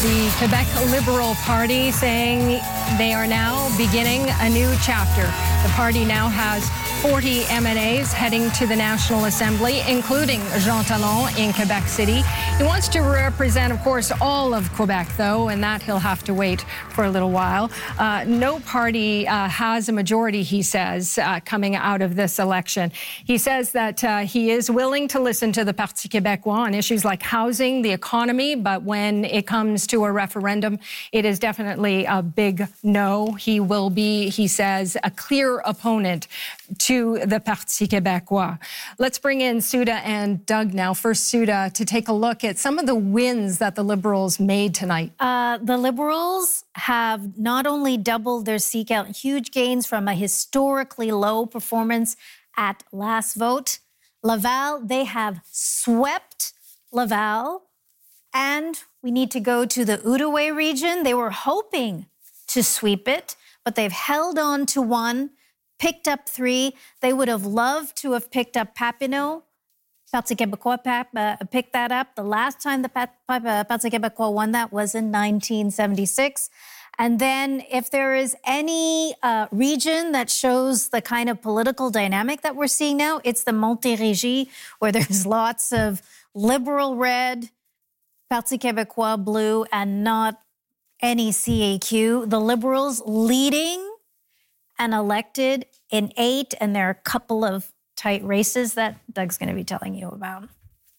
The Quebec Liberal Party saying they are now beginning a new chapter. The party now has 40 MNAs heading to the National Assembly, including Jean Talon in Quebec City. He wants to represent, of course, all of Quebec, though, and that he'll have to wait for a little while. No party has a majority, he says, coming out of this election. He says that he is willing to listen to the Parti Québécois on issues like housing, the economy, but when it comes to a referendum, it is definitely a big no. He will be, he says, a clear opponent to the Parti Québécois. Let's bring in Suda and Doug now. First, Suda, to take a look at some of the wins that the Liberals made tonight. The Liberals have not only doubled their seat count, huge gains from a historically low performance at last vote. Laval, they have swept Laval. And we need to go to the Outaouais region. They were hoping to sweep it, but they've held on to one, picked up 3. They would have loved to have picked up Papineau. Parti Québécois picked that up. The last time the Parti Québécois won that was in 1976. And then if there is any region that shows the kind of political dynamic that we're seeing now, it's the Montérégie, where there's lots of Liberal red, Parti Québécois blue, and not any CAQ. The Liberals leading and elected in 8, and there are a couple of tight races that Doug's going to be telling you about.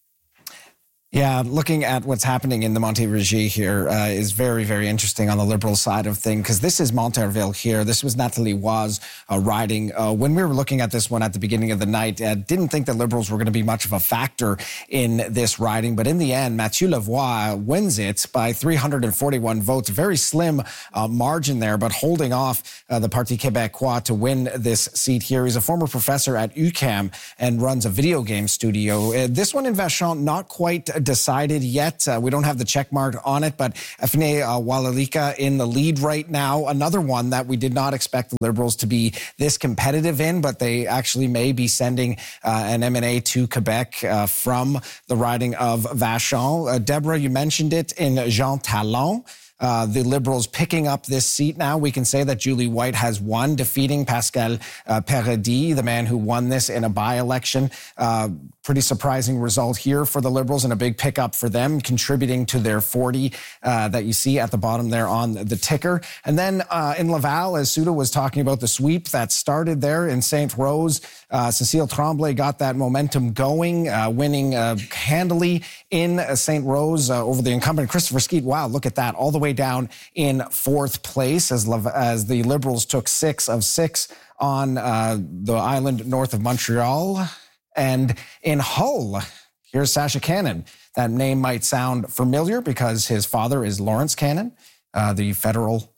Yeah, looking at what's happening in the Montérégie here is very, very interesting on the Liberal side of things, because this is Monterville here. This was Nathalie Roy's riding. When we were looking at this one at the beginning of the night, didn't think the Liberals were going to be much of a factor in this riding. But in the end, Mathieu Lavoie wins it by 341 votes. Very slim margin there, but holding off the Parti Québécois to win this seat here. He's a former professor at UQAM and runs a video game studio. This one in Vachon, not quite decided yet. We don't have the check mark on it, but Afine Walalika in the lead right now. Another one that we did not expect the Liberals to be this competitive in, but they actually may be sending an MNA to Quebec from the riding of Vachon. Deborah, you mentioned it in Jean Talon. The Liberals picking up this seat now. We can say that Julie White has won, defeating Pascal Paradis, the man who won this in a by-election. Pretty surprising result here for the Liberals and a big pickup for them, contributing to their 40 that you see at the bottom there on the ticker. And then in Laval, as Suda was talking about the sweep that started there in St. Rose, Cécile Tremblay got that momentum going, winning handily in St. Rose over the incumbent Christopher Skeet. Wow, look at that, all the way down in 4th place as the Liberals took 6 of 6 on the island north of Montreal. And in Hull, here's Sasha Cannon. That name might sound familiar because his father is Lawrence Cannon, the federal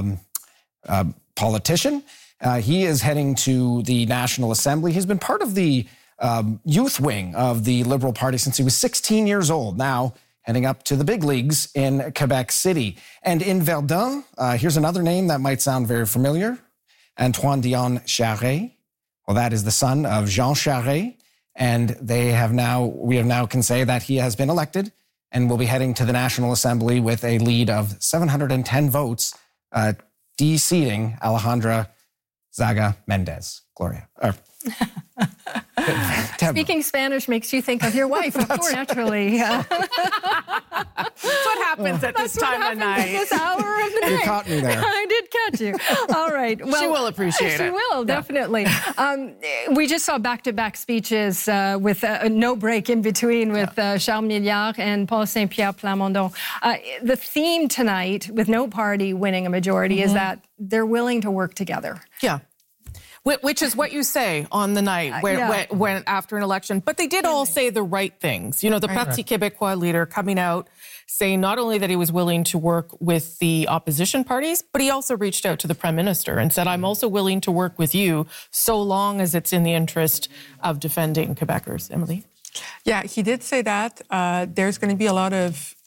politician. He is heading to the National Assembly. He's been part of the youth wing of the Liberal Party since he was 16 years old. Now heading up to the big leagues in Quebec City. And in Verdun, here's another name that might sound very familiar. Antoine Dion Charest. Well, that is the son of Jean Charest. And we have now can say that he has been elected and will be heading to the National Assembly with a lead of 710 votes, de-seating Alejandra Zaga Mendez. Gloria. Speaking Spanish makes you think of your wife, of course, naturally. That's what happens at this time of night. At this hour of the night. You caught me there. I did catch you. All right. Well, she will appreciate it. She will, definitely. We just saw back-to-back speeches with no break in between with Charles Milliard and Paul Saint-Pierre Plamondon. The theme tonight, with no party winning a majority, is that they're willing to work together. Yeah. Which is what you say on the night when after an election. But they did all say the right things. You know, the Parti Québécois leader coming out saying not only that he was willing to work with the opposition parties, but he also reached out to the Prime Minister and said, I'm also willing to work with you so long as it's in the interest of defending Quebecers. Emily? Yeah, he did say that. There's going to be a lot of,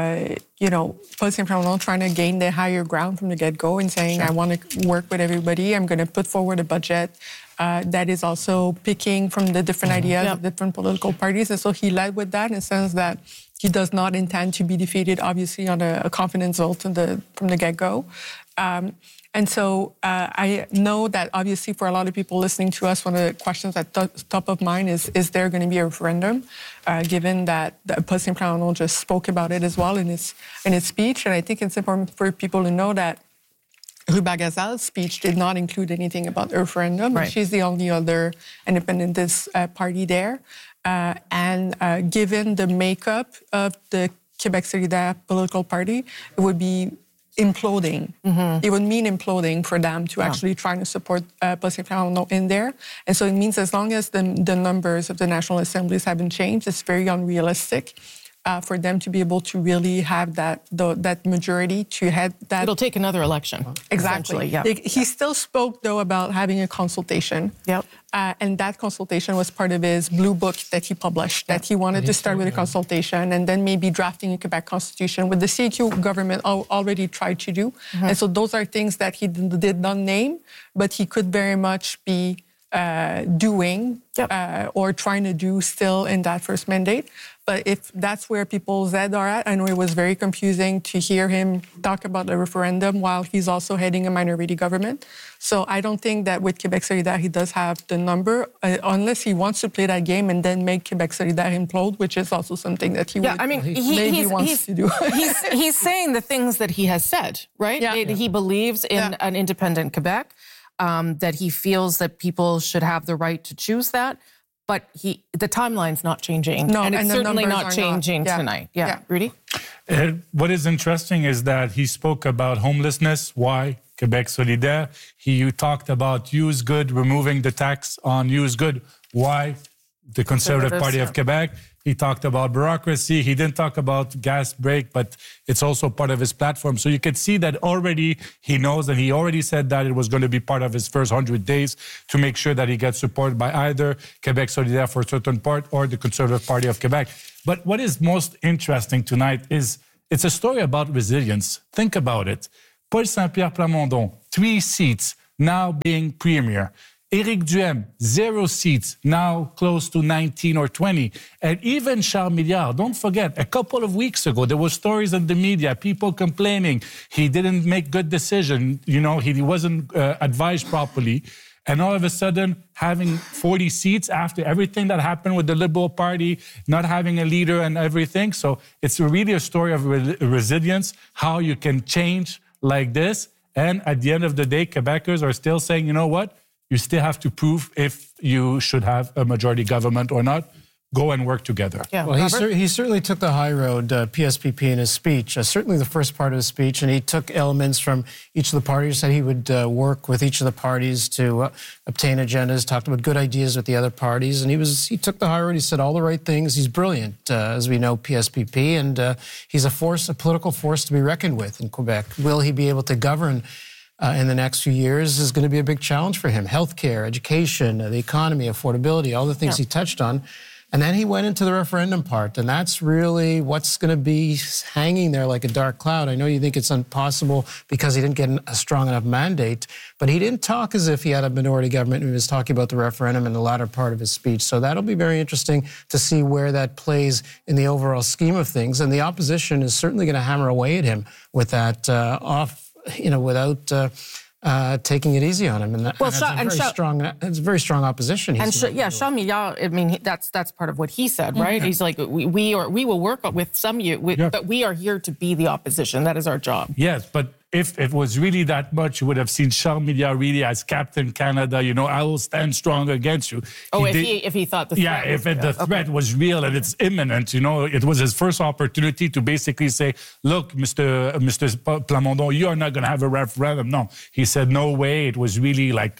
Position Plamondon trying to gain the higher ground from the get-go and saying, I want to work with everybody. I'm going to put forward a budget that is also picking from the different ideas of different political parties. And so he led with that in the sense that he does not intend to be defeated, obviously, on a confidence vote from the get-go. And so I know that obviously for a lot of people listening to us, one of the questions at top of mind is there going to be a referendum, given that Position Plamondon just spoke about it as well in his speech. And I think it's important for people to know that Rubagazal's speech did not include anything about a referendum. Right. She's the only other independentist party there. And given the makeup of the Québec Solidaire political party, it would be imploding. It would mean imploding for them to actually try to support Position Plamondon in there. And so it means as long as the numbers of the National Assemblies haven't changed, it's very unrealistic for them to be able to really have that majority to head that. It'll take another election. Exactly. Yeah. He still spoke, though, about having a consultation. Yep. And that consultation was part of his blue book that he published, that he wanted to start with a consultation and then maybe drafting a Quebec constitution, what the CQ government already tried to do. And so those are things that he did not name, but he could very much be doing or trying to do still in that first mandate. But if that's where people's heads are at, I know it was very confusing to hear him talk about a referendum while he's also heading a minority government. So I don't think that with Québec Solidaire he does have the number, unless he wants to play that game and then make Québec Solidaire implode, which is also something that he wants to do. he's saying the things that he has said, right? Yeah. He believes in an independent Quebec, that he feels that people should have the right to choose that. But the timeline's not changing. No, and it's certainly not changing not. tonight. Yeah. Rudy? What is interesting is that he spoke about homelessness. Why? Québec Solidaire. He talked about use good, removing the tax on use good. Why? The Conservative Party of Quebec. He talked about bureaucracy. He didn't talk about gas break, but it's also part of his platform. So you could see that already he knows, and he already said that it was going to be part of his first 100 days to make sure that he gets support by either Québec Solidaire for a certain part or the Conservative Party of Quebec. But what is most interesting tonight is it's a story about resilience. Think about it. Paul Saint-Pierre Plamondon, 3 seats, now being premier. Éric Duhem, 0 seats, now close to 19 or 20. And even Charles Milliard, don't forget, a couple of weeks ago, there were stories in the media, people complaining he didn't make good decision, he wasn't advised properly. And all of a sudden, having 40 seats after everything that happened with the Liberal Party, not having a leader and everything. So it's really a story of resilience, how you can change like this. And at the end of the day, Quebecers are still saying, you know what? You still have to prove if you should have a majority government or not. Go and work together. Yeah. Well, he certainly took the high road, PSPP, in his speech. Certainly the first part of his speech, and he took elements from each of the parties, said he would work with each of the parties to obtain agendas, talked about good ideas with the other parties, and he took the high road. He said all the right things. He's brilliant, as we know, PSPP, and he's a political force to be reckoned with in Quebec. Will he be able to govern in the next few years is going to be a big challenge for him. Healthcare, education, the economy, affordability, all the things he touched on. And then he went into the referendum part, and that's really what's going to be hanging there like a dark cloud. I know you think it's impossible because he didn't get a strong enough mandate, but he didn't talk as if he had a minority government. He was talking about the referendum in the latter part of his speech. So that'll be very interesting to see where that plays in the overall scheme of things. And the opposition is certainly going to hammer away at him with that without taking it easy on him. And it's a very strong opposition. Charles Milliard, I mean, that's part of what he said, right? Mm-hmm. He's like, we will work with some of you, but we are here to be the opposition. That is our job. Yes, but if it was really that much, you would have seen Charles Milliard really as Captain Canada, I will stand strong against you. If he thought the threat the threat was real and it's imminent, it was his first opportunity to basically say, look, Mr. Plamondon, you are not going to have a referendum. No, he said, no way. It was really like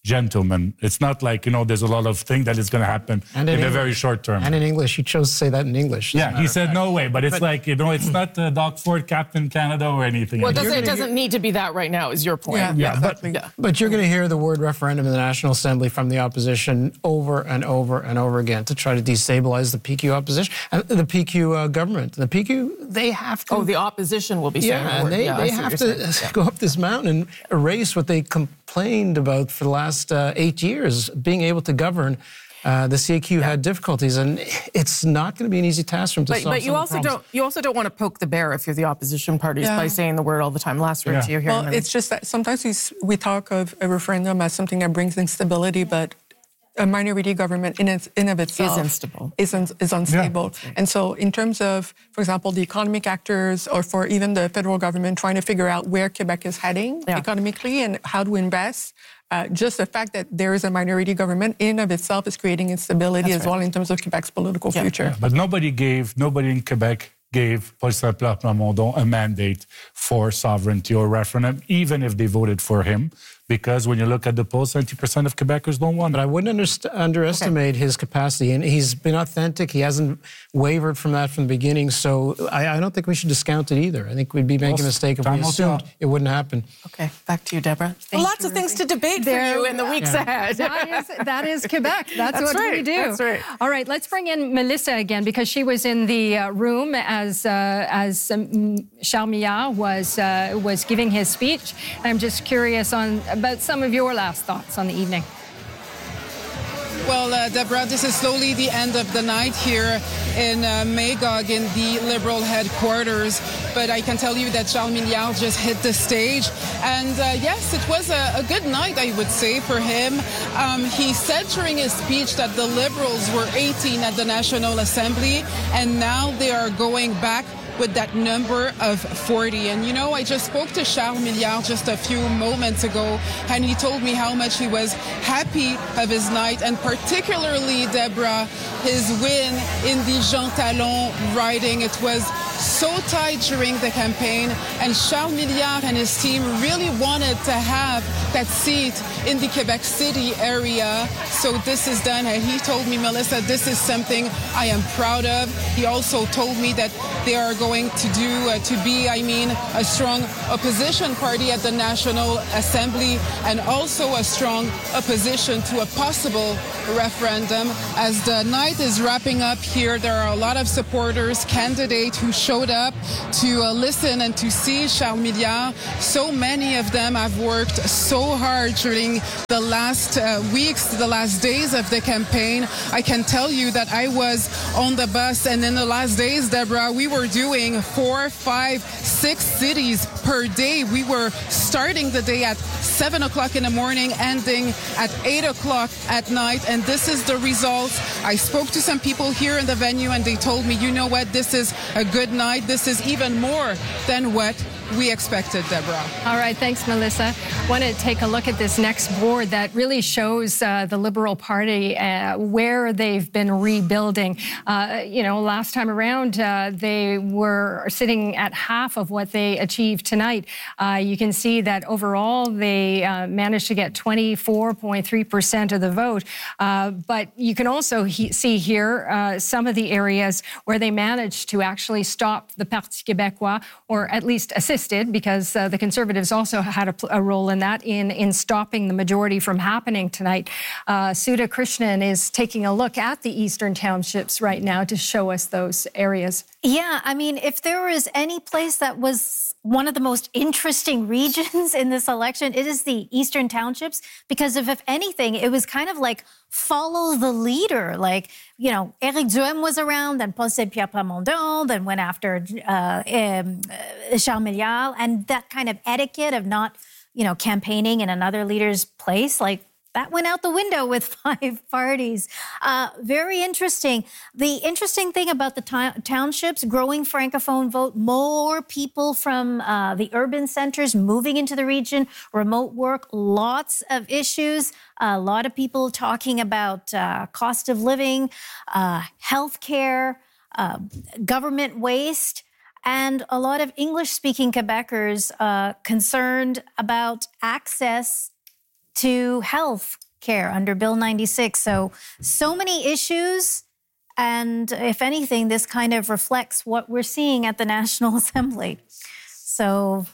gentleman. It's not like, there's a lot of things that is going to happen in the very short term. And in English, he chose to say that in English. Yeah, he said no way, but it's it's not Doc Ford, Captain Canada or anything. Well, it doesn't need to be that right now, is your point. Yeah, exactly. But you're going to hear the word referendum in the National Assembly from the opposition over and over and over again to try to destabilize the PQ opposition, the PQ government. The PQ, they have to... Oh, the opposition will be saying the word. They have to go up this mountain and erase what they complained about for the last 8 years, being able to govern. The CAQ had difficulties, and it's not going to be an easy task for them to solve. But you also don't want to poke the bear if you're the opposition parties by saying the word all the time. Last word to you here. Well, it's just that sometimes we talk of a referendum as something that brings instability, but a minority government in of itself is unstable. Yeah. And so in terms of, for example, the economic actors or for even the federal government trying to figure out where Quebec is heading economically and how to invest, just the fact that there is a minority government in of itself is creating instability well in terms of Quebec's political future. Yeah. But nobody in Quebec gave Paul Saint-Pierre Plamondon a mandate for sovereignty or referendum, even if they voted for him. Because when you look at the polls, 90% of Quebecers don't want it. But I wouldn't underestimate his capacity. And he's been authentic. He hasn't wavered from that from the beginning. So I don't think we should discount it either. I think we'd be making a mistake if we assumed it wouldn't happen. Okay, back to you, Deborah. Lots of things to debate for you in the weeks ahead. That is Quebec. That's what we do. That's right. All right, let's bring in Melissa again, because she was in the room as Charles Milliard was giving his speech. I'm just curious about some of your last thoughts on the evening. Well, Deborah, this is slowly the end of the night here in Magog in the Liberal headquarters. But I can tell you that Charles Milliard just hit the stage. And yes, it was a good night, I would say, for him. He said during his speech that the Liberals were 18 at the National Assembly, and now they are going back with that number of 40. And I just spoke to Charles Milliard just a few moments ago, and he told me how much he was happy of his night, and particularly, Deborah, his win in the Jean Talon riding. It was so tight during the campaign, and Charles Milliard and his team really wanted to have that seat in the Quebec City area. So this is done, and he told me, Melissa, this is something I am proud of. He also told me that they are going to be a strong opposition party at the National Assembly, and also a strong opposition to a possible referendum. As the night is wrapping up here, there are a lot of supporters, candidates who showed up to listen and to see Charles Milliard. So many of them have worked so hard during the last weeks, the last days of the campaign. I can tell you that I was on the bus, and in the last days, Deborah, we were doing 4, 5, 6 cities per day. We were starting the day at 7 o'clock in the morning, ending at 8 o'clock at night. And this is the result. I spoke to some people here in the venue, and they told me, you know what, this is a good night. This is even more than what we expected, Deborah. All right, thanks, Melissa. I want to take a look at this next board that really shows the Liberal Party where they've been rebuilding. Last time around, they were sitting at half of what they achieved tonight. You can see that overall they managed to get 24.3% of the vote. But you can also see here some of the areas where they managed to actually stop the Parti Québécois, or at least assisted, because the Conservatives also had a role in that, in stopping the majority from happening tonight. Sudha Krishnan is taking a look at the Eastern Townships right now to show us those areas. Yeah, if there was any place that was one of the most interesting regions in this election, it is the Eastern Townships, because if anything, it was kind of like follow the leader. Éric Duhem was around, then Paul Saint-Pierre Plamondon, then went after Charles Milliard, and that kind of etiquette of not, campaigning in another leader's place, that went out the window with 5 parties. Very interesting. The interesting thing about the townships, growing Francophone vote, more people from the urban centers moving into the region, remote work, lots of issues, a lot of people talking about cost of living, healthcare, government waste, and a lot of English-speaking Quebecers concerned about access to health care under Bill 96. So many issues. And if anything, this kind of reflects what we're seeing at the National Assembly. So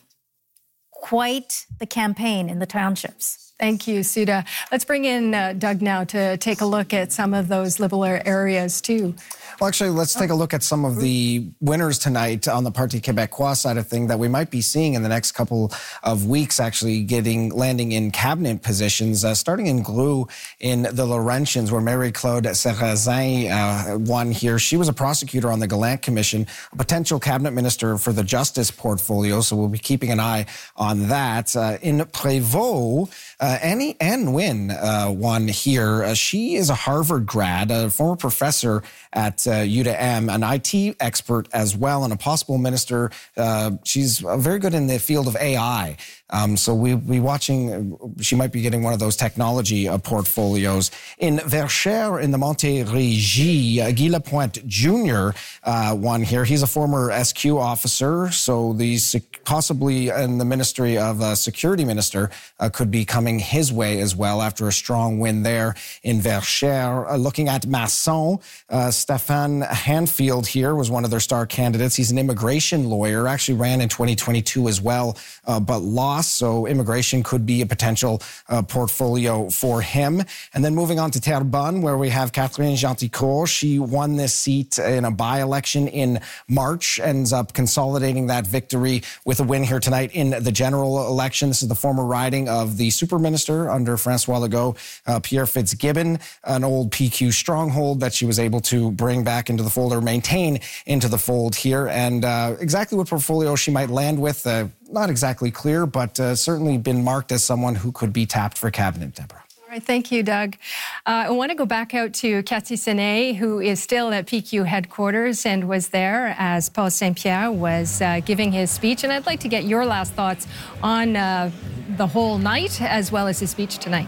quite the campaign in the townships. Thank you, Sudha. Let's bring in Doug now to take a look at some of those Liberal areas too. Well, actually, let's take a look at some of the winners tonight on the Parti Québécois side of things that we might be seeing in the next couple of weeks, actually landing in cabinet positions, starting in Greux in the Laurentians, where Marie-Claude Sarrazin won here. She was a prosecutor on the Gallant Commission, a potential cabinet minister for the justice portfolio, so we'll be keeping an eye on that. In Prévost, Anne Nguyen won here. She is a Harvard grad, a former professor at UDM, an IT expert as well, and a possible minister. She's very good in the field of AI. So we'll be watching. She might be getting one of those technology portfolios. In Verchères, in the Montérégie, Guy Lapointe Jr. Won here. He's a former SQ officer, so possibly in the Ministry of Security Minister could be coming his way as well after a strong win there in Verchères. Looking at Masson, Stéphane Hanfield here was one of their star candidates. He's an immigration lawyer, actually ran in 2022 as well, but lost. So immigration could be a potential portfolio for him. And then moving on to Terrebonne, where we have Catherine Genticourt. She won this seat in a by-election in March, ends up consolidating that victory with a win here tonight in the general election. This is the former riding of the super minister under François Legault, Pierre Fitzgibbon, an old PQ stronghold that she was able to bring back into the fold or maintain into the fold here. And exactly what portfolio she might land with, not exactly clear, but certainly been marked as someone who could be tapped for cabinet, Deborah. All right, thank you, Doug. I want to go back out to Cathy Senet, who is still at PQ headquarters and was there as Paul Saint-Pierre was giving his speech. And I'd like to get your last thoughts on the whole night as well as his speech tonight.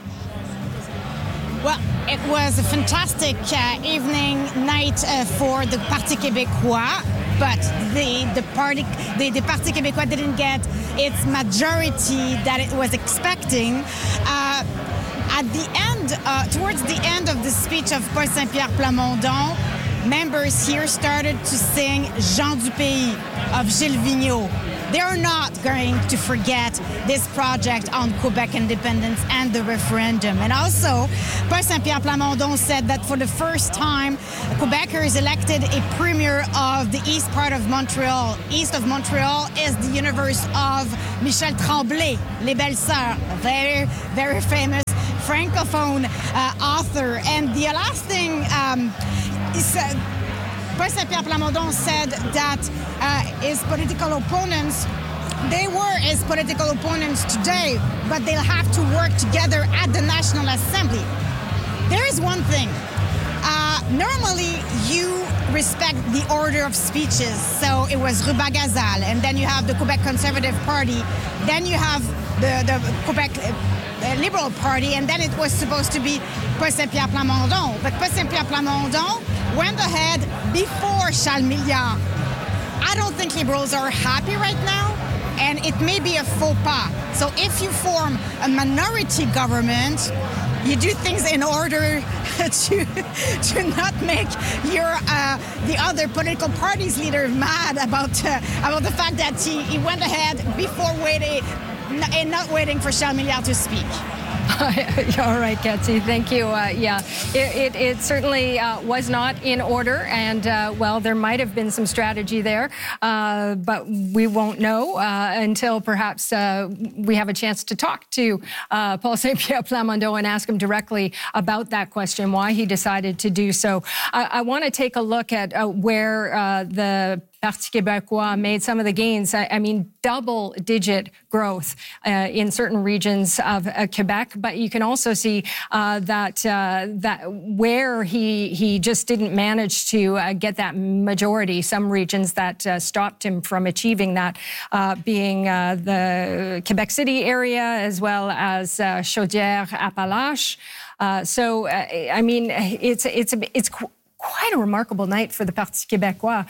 Well, it was a fantastic night for the Parti Québécois, but the Parti Québécois didn't get its majority that it was expecting. At the end, towards the end of the speech of Paul Saint-Pierre Plamondon, members here started to sing Jean du Pays of Gilles Vigneault. They're not going to forget this project on Quebec independence and the referendum. And also, Paul Saint-Pierre Plamondon said that for the first time, Quebecers elected a premier of the east part of Montreal. East of Montreal is the universe of Michel Tremblay, Les Belles Sœurs, very, very famous Francophone author. And the last thing is Paul Saint-Pierre Plamondon said that his political opponents, they were his political opponents today, but they'll have to work together at the National Assembly. There is one thing. Normally, you respect the order of speeches. So it was Rubagazal, and then you have the Quebec Conservative Party, then you have the Quebec Liberal Party, and then it was supposed to be Paul Saint-Pierre Plamondon. But Paul Saint-Pierre Plamondon went ahead before Charles Milliard. I don't think Liberals are happy right now, and it may be a faux pas. So if you form a minority government, you do things in order to not make your the other political party's leader mad about the fact that he went ahead before waiting and not waiting for Charles Milliard to speak. All right, Cathy, thank you. Yeah, it certainly was not in order, and well, there might have been some strategy there, but we won't know until perhaps we have a chance to talk to Paul Saint-Pierre Plamondon and ask him directly about that question, why he decided to do so. I want to take a look at where the Parti Québécois made some of the gains. I mean, double-digit growth in certain regions of Quebec, but you can also see that where he just didn't manage to get that majority, some regions that stopped him from achieving that, being the Quebec City area as well as Chaudière-Appalaches. So, I mean, it's quite a remarkable night for the Parti Québécois.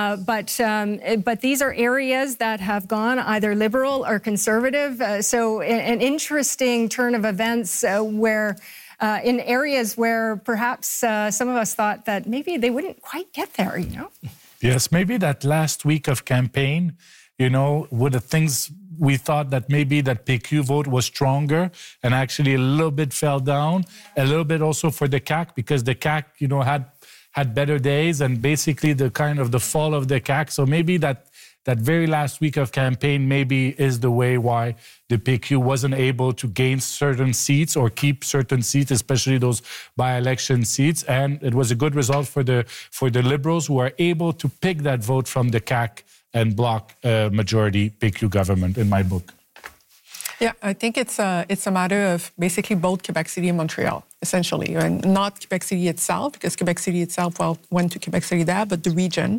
But these are areas that have gone either Liberal or Conservative. So an interesting turn of events where in areas where perhaps some of us thought that maybe they wouldn't quite get there, you know? Yes, maybe that last week of campaign, you know, with the things we thought that maybe that PQ vote was stronger and actually a little bit fell down, a little bit also for the CAQ, because the CAQ, you know, had better days and basically the kind of the fall of the CAQ. So maybe that very last week of campaign maybe is the way why the PQ wasn't able to gain certain seats or keep certain seats, especially those by-election seats. And it was a good result for the Liberals, who are able to pick that vote from the CAQ and block a majority PQ government, in my book. Yeah, I think it's a matter of basically both Quebec City and Montreal, essentially, and not Quebec City itself, because Quebec City itself went to Quebec Solidaire, but the region,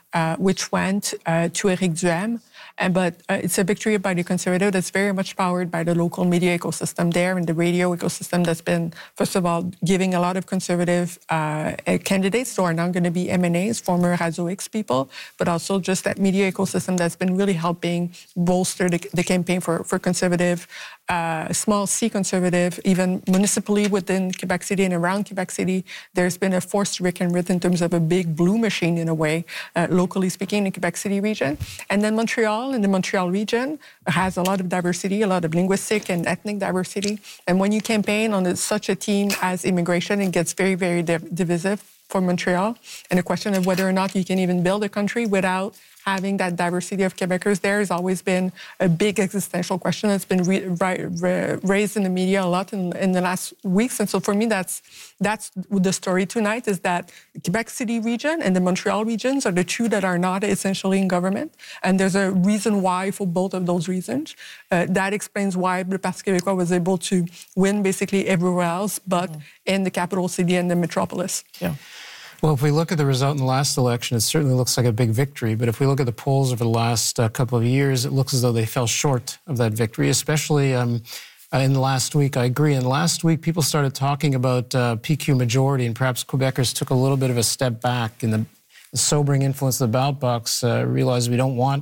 which went to Éric Duhaime. But it's a victory by the Conservative that's very much powered by the local media ecosystem there and the radio ecosystem that's been, first of all, giving a lot of Conservative candidates who are now going to be MNAs, former Radio X people, but also just that media ecosystem that's been really helping bolster the campaign for Conservative, small C Conservative, even municipally within Quebec City and around Quebec City. There's been a force to reckon with in terms of a big blue machine, in a way, locally speaking, in the Quebec City region. And then Montreal, in the Montreal region, has a lot of diversity, a lot of linguistic and ethnic diversity. And when you campaign on such a theme as immigration, it gets very, very divisive for Montreal. And the question of whether or not you can even build a country without having that diversity of Quebecers there has always been a big existential question that's been raised in the media a lot in the last weeks. And so for me, that's the story tonight, is that the Quebec City region and the Montreal regions are the two that are not essentially in government. And there's a reason why for both of those reasons. That explains why the Parti Québécois was able to win basically everywhere else, but in the capital city and the metropolis. Yeah. Well, if we look at the result in the last election, it certainly looks like a big victory. But if we look at the polls over the last couple of years, it looks as though they fell short of that victory, especially in the last week. I agree. In the last week, people started talking about PQ majority, and perhaps Quebecers took a little bit of a step back in the sobering influence of the ballot box, realized we don't want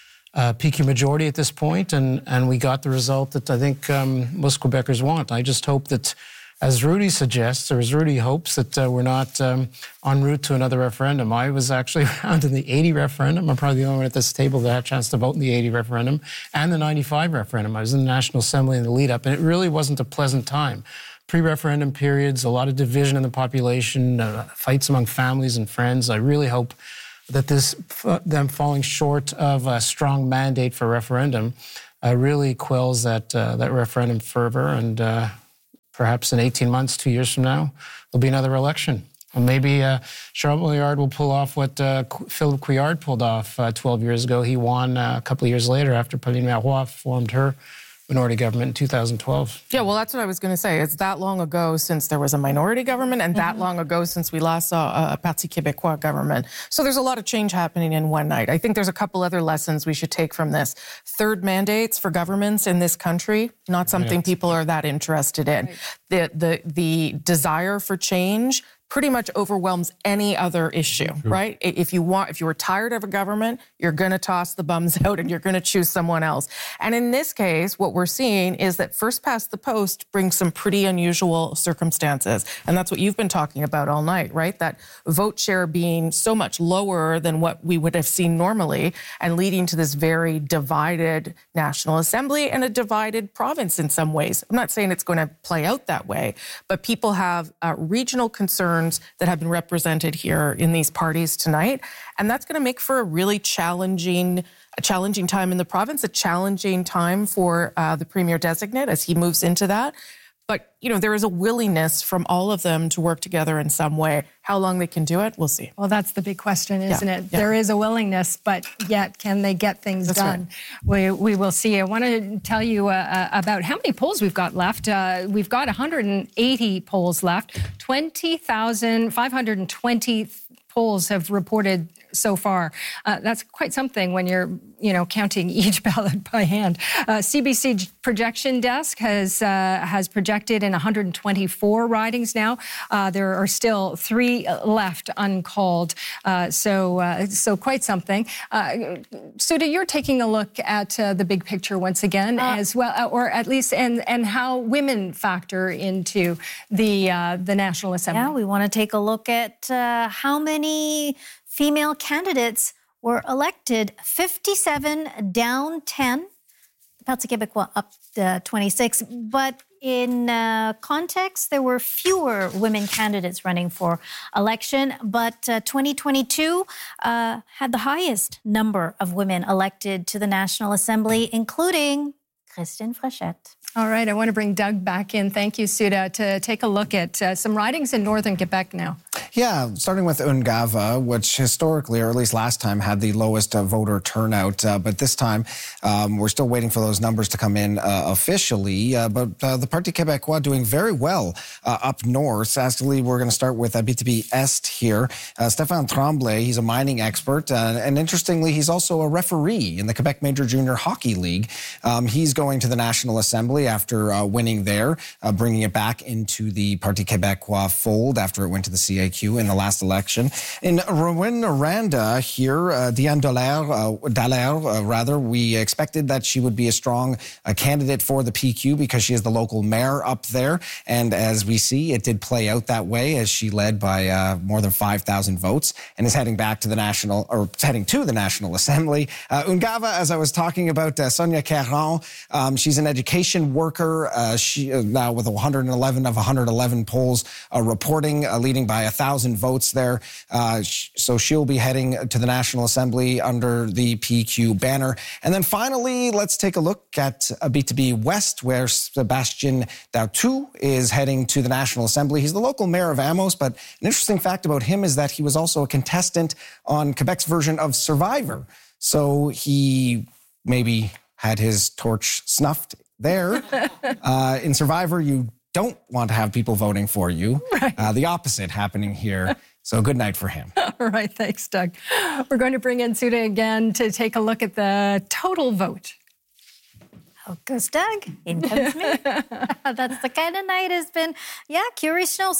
PQ majority at this point, and we got the result that I think most Quebecers want. I just hope that, as Rudy suggests, or as Rudy hopes, that we're not en route to another referendum. I was actually around in the 80 referendum. I'm probably the only one at this table that had a chance to vote in the 80 referendum and the 95 referendum. I was in the National Assembly in the lead-up, and it really wasn't a pleasant time. Pre-referendum periods, a lot of division in the population, fights among families and friends. I really hope that them falling short of a strong mandate for referendum really quells that referendum fervor, and perhaps in 18 months, 2 years from now, there'll be another election. And maybe Charles Milliard will pull off what Philippe Couillard pulled off 12 years ago. He won a couple of years later after Pauline Marois formed her minority government in 2012. Yeah, well, that's what I was going to say. It's that long ago since there was a minority government, and that long ago since we last saw a Parti Québécois government. So there's a lot of change happening in one night. I think there's a couple other lessons we should take from this. Third mandates for governments in this country, not something people are that interested in. The desire for change pretty much overwhelms any other issue, right? If you were tired of a government, you're going to toss the bums out and you're going to choose someone else. And in this case, what we're seeing is that first past the post brings some pretty unusual circumstances. And that's what you've been talking about all night, right? That vote share being so much lower than what we would have seen normally and leading to this very divided National Assembly and a divided province in some ways. I'm not saying it's going to play out that way, but people have regional concerns that have been represented here in these parties tonight. And that's going to make for a really challenging time in the province, a challenging time for the Premier designate as he moves into that. But, you know, there is a willingness from all of them to work together in some way. How long they can do it, we'll see. Well, that's the big question, isn't it? Yeah. There is a willingness, but yet can they get things done? Right. We will see. I want to tell you about how many polls we've got left. We've got 180 polls left. 20,520 polls have reported so far. That's quite something when you're, counting each ballot by hand. CBC projection desk has projected in 124 ridings now. There are still 3 left uncalled. So quite something. Sudha, you're taking a look at the big picture once again as well, or at least, and how women factor into the National Assembly. Yeah, we want to take a look at how many female candidates were elected. 57 down 10. The Parti Québécois up 26. But in context, there were fewer women candidates running for election. But 2022 had the highest number of women elected to the National Assembly, including Christine Frechette. All right, I want to bring Doug back in. Thank you, Sudha, to take a look at some ridings in northern Quebec now. Yeah, starting with Ungava, which historically, or at least last time, had the lowest voter turnout. But this time, we're still waiting for those numbers to come in officially. But the Parti Québécois doing very well up north. Actually, we're going to start with Abitibi Est here. Stéphane Tremblay, he's a mining expert. And interestingly, he's also a referee in the Quebec Major Junior Hockey League. He's going to the National Assembly after winning there, bringing it back into the Parti Québécois fold after it went to the CAQ in the last election. In Rouyn-Noranda here, Diane Dallaire, we expected that she would be a strong candidate for the PQ because she is the local mayor up there. And as we see, it did play out that way as she led by more than 5,000 votes and is heading to the National Assembly. Ungava, as I was talking about, Sonia Caron, she's an education worker. She now with 111 of 111 polls reporting, leading by 1,000 votes there. So she'll be heading to the National Assembly under the PQ banner. And then finally, let's take a look at Abitibi West, where Sébastien Dautou is heading to the National Assembly. He's the local mayor of Amos, but an interesting fact about him is that he was also a contestant on Quebec's version of Survivor. So he maybe had his torch snuffed there. In Survivor, you don't want to have people voting for you. Right. The opposite happening here. So good night for him. All right. Thanks, Doug. We're going to bring in Sudha again to take a look at the total vote. Out goes Doug. In comes me. That's the kind of night it's been. Yeah, curious to know,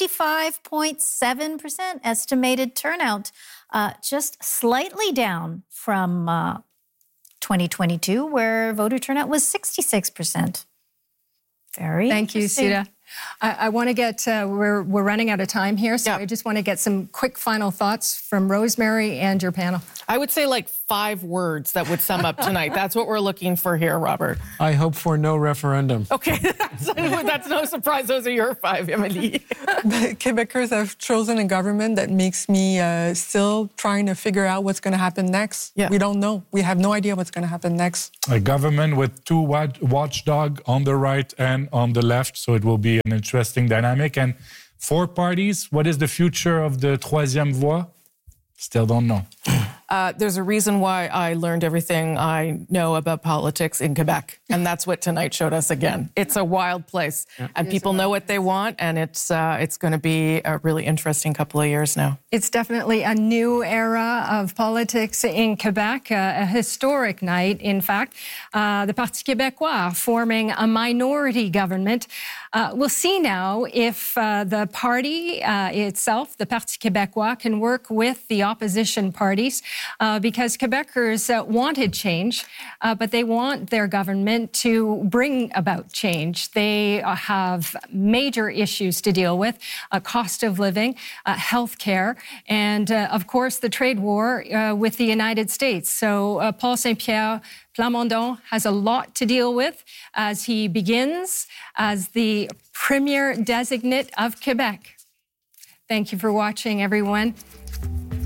65.7% estimated turnout. Just slightly down from 2022, where voter turnout was 66%. Thank you, Sudha. I want to get, we're running out of time here, so I just want to get some quick final thoughts from Rosemary and your panel. I would say like 5 words that would sum up tonight. That's what we're looking for here, Robert. I hope for no referendum. Okay, that's no surprise. Those are your 5, Emily. The Quebecers have chosen a government that makes me still trying to figure out what's going to happen next. Yeah. We don't know. We have no idea what's going to happen next. A government with 2 watchdog on the right and on the left, so it will be an interesting dynamic. And 4 parties, what is the future of the Troisième Voie? Still don't know. There's a reason why I learned everything I know about politics in Quebec, and that's what tonight showed us again. It's a wild place, and people know what they want, and it's going to be a really interesting couple of years now. It's definitely a new era of politics in Quebec, a historic night, in fact. The Parti Québécois forming a minority government. We'll see now if the party itself, the Parti Québécois, can work with the opposition parties. Because Quebecers wanted change, but they want their government to bring about change. They have major issues to deal with, cost of living, health care, and of course the trade war with the United States. So Paul Saint-Pierre Plamondon has a lot to deal with as he begins as the Premier Designate of Quebec. Thank you for watching, everyone.